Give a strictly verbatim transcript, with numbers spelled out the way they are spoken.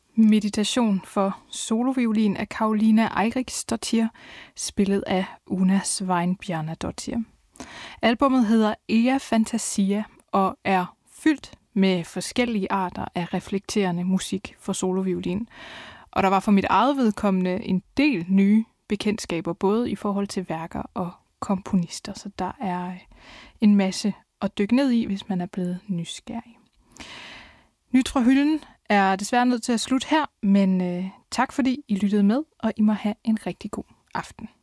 Meditation for soloviolin af Karolina Eiríksdóttir, spillet af Una Sveinbjarnardóttir. Albummet hedder Ea Fantasia og er fyldt med forskellige arter af reflekterende musik for soloviolin. Og der var for mit eget vedkommende en del nye bekendtskaber, både i forhold til værker og komponister, så der er en masse at dykke ned i, hvis man er blevet nysgerrig. Nyt fra hylden er desværre nødt til at slutte her, men øh, tak fordi I lyttede med, og I må have en rigtig god aften.